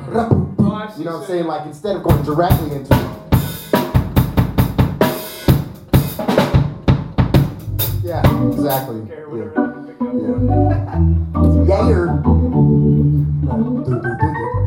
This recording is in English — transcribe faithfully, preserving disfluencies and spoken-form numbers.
You know what I'm saying? Like instead of going directly into it. Yeah, exactly. Yeah. Yeah. Yayer.